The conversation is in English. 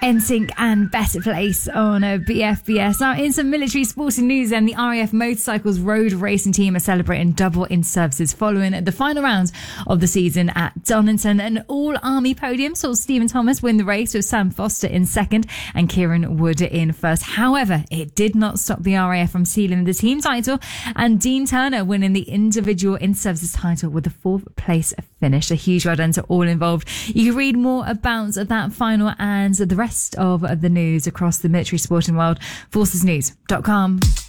NSYNC and Better Place on BFBS. Now, in some military sporting news, then, the RAF Motorcycles road racing team are celebrating double in services following the final round of the season at Donington. An all-army podium saw Stephen Thomas win the race, with Sam Foster in second and Kieran Wood in first. However, it did not stop the RAF from sealing the team title, and Dean Turner winning the individual in-services title with a fourth place finish. A huge well done to all involved. You can read more about that final and the rest of the news across the military sporting world, forcesnews.com.